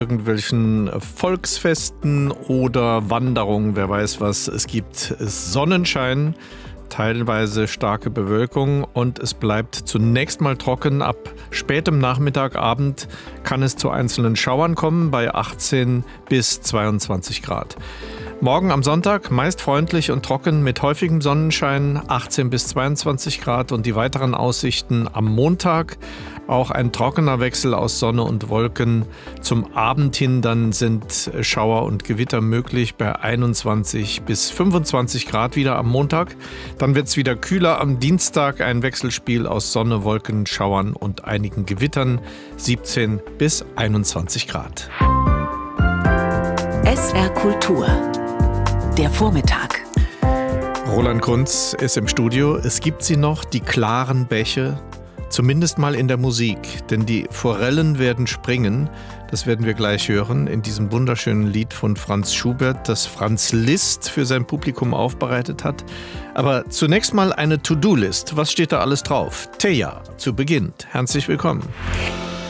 irgendwelchen Volksfesten oder Wanderungen, wer weiß was. Es gibt Sonnenschein, teilweise starke Bewölkung und es bleibt zunächst mal trocken. Ab spätem Nachmittag, Abend kann es zu einzelnen Schauern kommen bei 18 bis 22 Grad. Morgen am Sonntag meist freundlich und trocken mit häufigem Sonnenschein, 18 bis 22 Grad und die weiteren Aussichten am Montag. Auch ein trockener Wechsel aus Sonne und Wolken. Zum Abend hin dann sind Schauer und Gewitter möglich bei 21 bis 25 Grad wieder am Montag. Dann wird es wieder kühler am Dienstag, ein Wechselspiel aus Sonne, Wolken, Schauern und einigen Gewittern, 17 bis 21 Grad. SR Kultur. Der Vormittag. Roland Kunz ist im Studio. Es gibt sie noch, die klaren Bäche, zumindest mal in der Musik. Denn die Forellen werden springen. Das werden wir gleich hören in diesem wunderschönen Lied von Franz Schubert, das Franz Liszt für sein Publikum aufbereitet hat. Aber zunächst mal eine To-Do-List. Was steht da alles drauf? Teja, zu Beginn. Herzlich willkommen.